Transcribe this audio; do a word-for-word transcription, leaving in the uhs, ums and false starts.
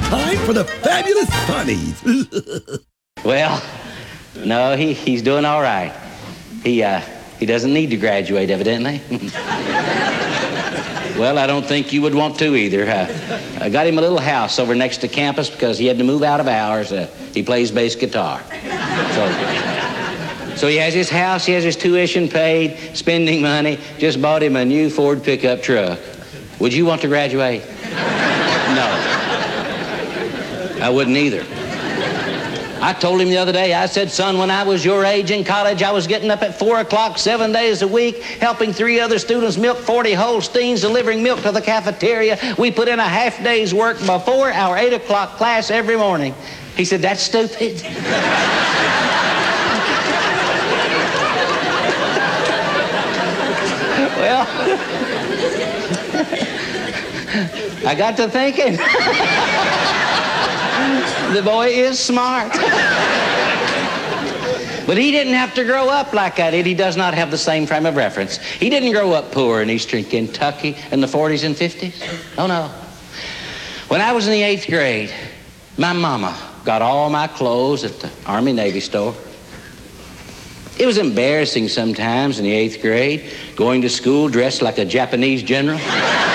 time for the Fabulous Funnies. Well, no, he, he's doing all right. He, uh, he doesn't need to graduate, evidently. Well, I don't think you would want to either. Uh, I got him a little house over next to campus because he had to move out of hours. Uh, he plays bass guitar. So, so he has his house, he has his tuition paid, spending money, just bought him a new Ford pickup truck. Would you want to graduate? No. I wouldn't either. I told him the other day, I said, son, when I was your age in college, I was getting up at four o'clock seven days a week, helping three other students milk forty Holsteins, delivering milk to the cafeteria. We put in a half day's work before our eight o'clock class every morning. He said, that's stupid. Well, I got to thinking. The boy is smart. But he didn't have to grow up like I did. He does not have the same frame of reference. He didn't grow up poor in Eastern Kentucky in the forties and fifties. Oh, no. When I was in the eighth grade, my mama got all my clothes at the Army-Navy store. It was embarrassing sometimes in the eighth grade, going to school dressed like a Japanese general.